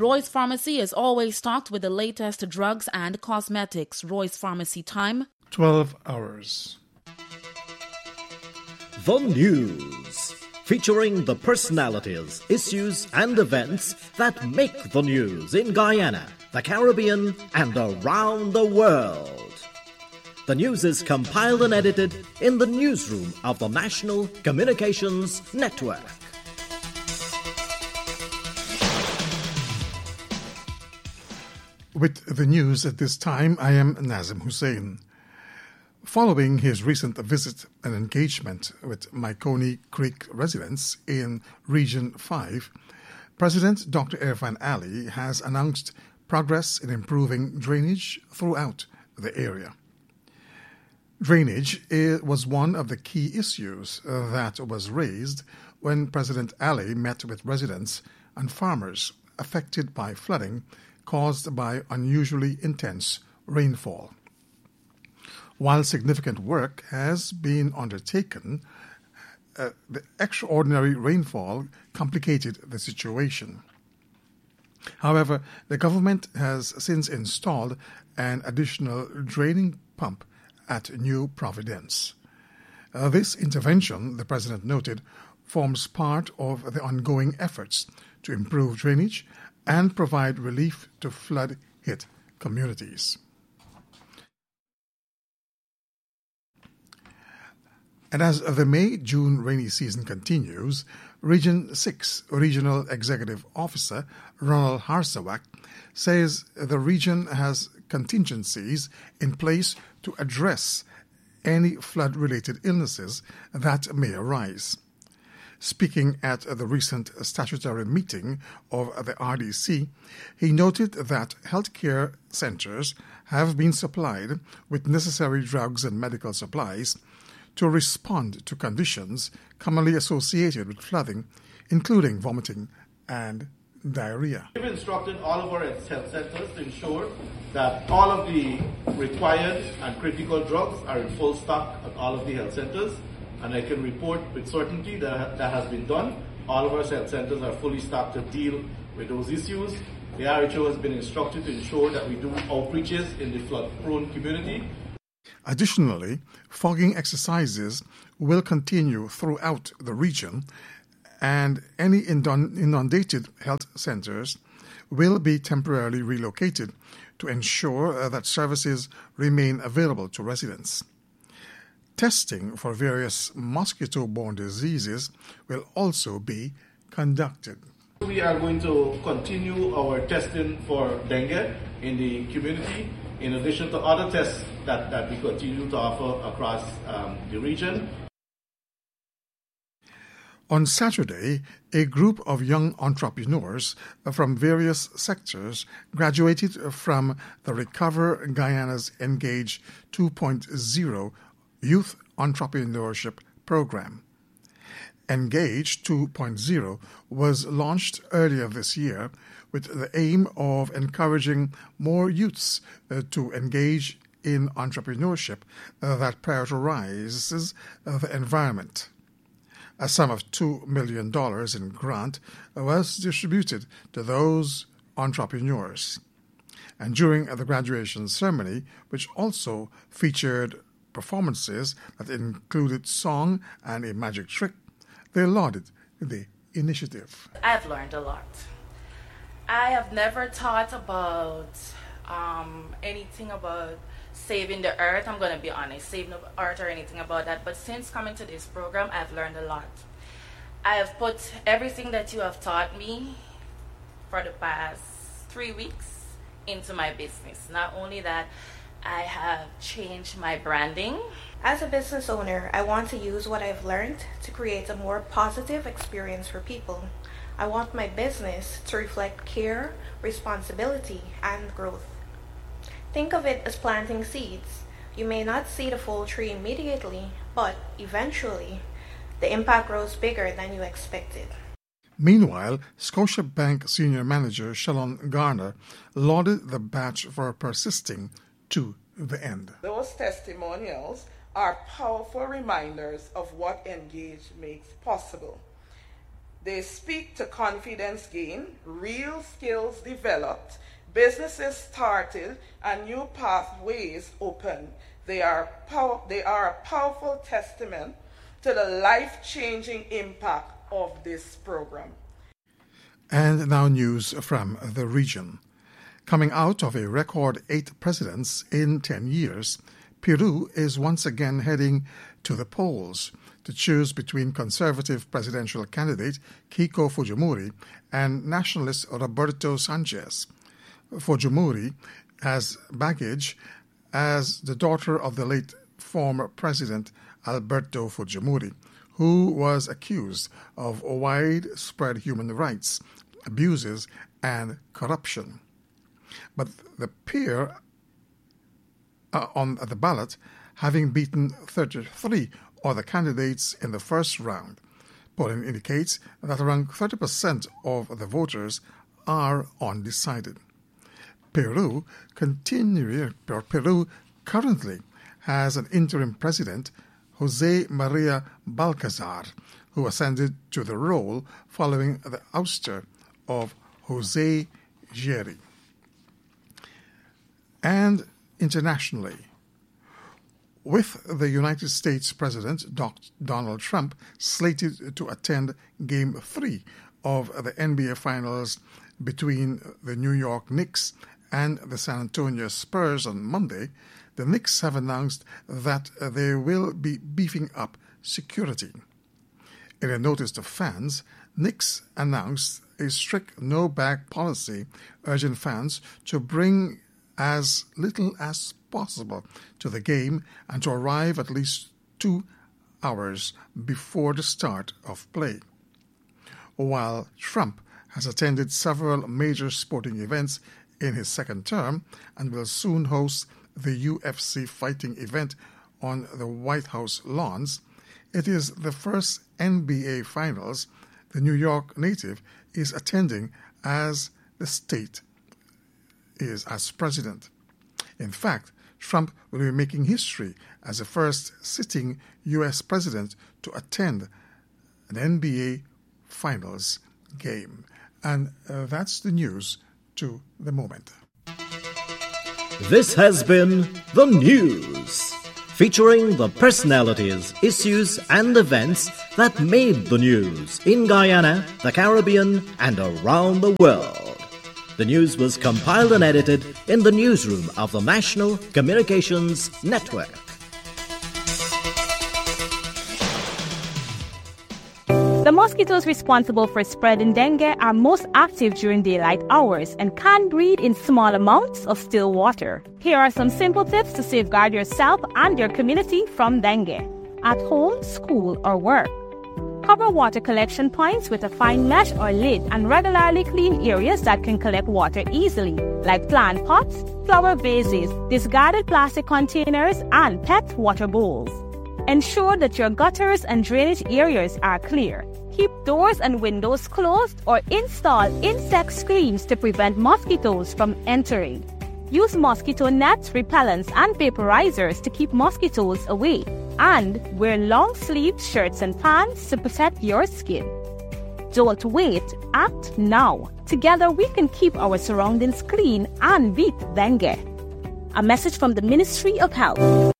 Roy's Pharmacy is always stocked with the latest drugs and cosmetics. Roy's Pharmacy time, 12 hours. The News, featuring the personalities, issues and events that make the news in Guyana, the Caribbean and around the world. The news is compiled and edited in the newsroom of the National Communications Network. With the news at this time, I am Nazim Hussein. Following his recent visit and engagement with Maikoni Creek residents in Region 5, President Dr. Irfaan Ali has announced progress in improving drainage throughout the area. Drainage was one of the key issues that was raised when President Ali met with residents and farmers affected by flooding caused by unusually intense rainfall. While significant work has been undertaken, the extraordinary rainfall complicated the situation. However, the government has since installed an additional draining pump at New Providence. This intervention, the President noted, forms part of the ongoing efforts to improve drainage and provide relief to flood-hit communities. And as the May-June rainy season continues, Region 6 Regional Executive Officer Ronald Harsawak says the region has contingencies in place to address any flood-related illnesses that may arise. Speaking at the recent statutory meeting of the RDC, he noted that healthcare centers have been supplied with necessary drugs and medical supplies to respond to conditions commonly associated with flooding, including vomiting and diarrhea. We've instructed all of our health centers to ensure that all of the required and critical drugs are in full stock at all of the health centers, and I can report with certainty that has been done. All of our health centers are fully stocked to deal with those issues. The RHO has been instructed to ensure that we do outreaches in the flood-prone community. Additionally, fogging exercises will continue throughout the region, and any inundated health centers will be temporarily relocated to ensure that services remain available to residents. Testing for various mosquito-borne diseases will also be conducted. We are going to continue our testing for dengue in the community, in addition to other tests that we continue to offer across the region. On Saturday, a group of young entrepreneurs from various sectors graduated from the Recover Guyana's Engage 2.0 Youth Entrepreneurship Program. Engage 2.0 was launched earlier this year with the aim of encouraging more youths to engage in entrepreneurship that prioritizes the environment. A sum of $2 million in grant was distributed to those entrepreneurs. And during the graduation ceremony, which also featured performances that included song and a magic trick, they lauded the initiative. I've learned a lot. I have never thought about anything about saving the earth. I'm going to be honest, saving the earth or anything about that. But since coming to this program, I've learned a lot. I have put everything that you have taught me for the past 3 weeks into my business. Not only that, I have changed my branding. As a business owner, I want to use what I've learned to create a more positive experience for people. I want my business to reflect care, responsibility, and growth. Think of it as planting seeds. You may not see the full tree immediately, but eventually, the impact grows bigger than you expected. Meanwhile, Scotiabank Senior Manager Shalon Garner lauded the batch for persisting to the end. Those testimonials are powerful reminders of what Engage makes possible. They speak to confidence gain, real skills developed, businesses started, and new pathways opened. They are a powerful testament to the life-changing impact of this program. And now news from the region. Coming out of a record 8 presidents in 10 years, Peru is once again heading to the polls to choose between conservative presidential candidate Keiko Fujimori and nationalist Roberto Sanchez. Fujimori has baggage as the daughter of the late former president Alberto Fujimori, who was accused of widespread human rights abuses and corruption. But the pair on the ballot, having beaten 33 other candidates in the first round. Polling indicates that around 30% of the voters are undecided. Peru currently has an interim president, Jose Maria Balcazar, who ascended to the role following the ouster of Jose Geri. And internationally, with the United States President Donald Trump slated to attend Game 3 of the NBA Finals between the New York Knicks and the San Antonio Spurs on Monday, the Knicks have announced that they will be beefing up security. In a notice to fans, Knicks announced a strict no-bag policy urging fans to bring as little as possible to the game and to arrive at least 2 hours before the start of play. While Trump has attended several major sporting events in his second term and will soon host the UFC fighting event on the White House lawns, it is the first NBA Finals the New York native is attending as the state is as president. In fact, Trump will be making history as the first sitting U.S. president to attend an NBA Finals game. And that's the news to the moment. This has been The News, featuring the personalities, issues and events that made the news in Guyana, the Caribbean and around the world. The news was compiled and edited in the newsroom of the National Communications Network. The mosquitoes responsible for spreading dengue are most active during daylight hours and can breed in small amounts of still water. Here are some simple tips to safeguard yourself and your community from dengue. At home, school, or work. Cover water collection points with a fine mesh or lid and regularly clean areas that can collect water easily, like plant pots, flower vases, discarded plastic containers, and pet water bowls. Ensure that your gutters and drainage areas are clear. Keep doors and windows closed or install insect screens to prevent mosquitoes from entering. Use mosquito nets, repellents, and vaporizers to keep mosquitoes away. And wear long-sleeved shirts and pants to protect your skin. Don't wait, act now. Together we can keep our surroundings clean and beat dengue. A message from the Ministry of Health.